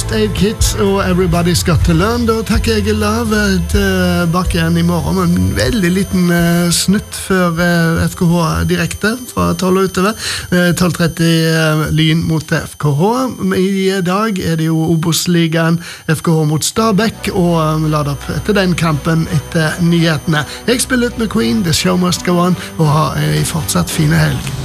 First Aid Kits og Everybody's Got to Learn. Da takker jeg Lav tilbake igjen i morgen med en veldig liten snutt før FKH direkte fra 12 utover. 12:30 Lyn mot FKH. I dag er det jo Obos-ligaen FKH mot Stabæk, og vi lader opp etter den kampen etter nyhetene. Jeg spiller ut med Queen, The Show Must Go On, og har en fortsatt fine helg.